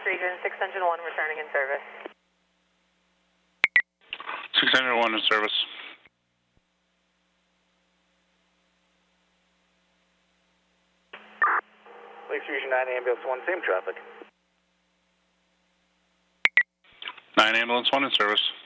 Region 6 Engine 1 returning in service. 601 in service. Lakes Region 9 Ambulance 1, same traffic. 9 Ambulance 1 in service.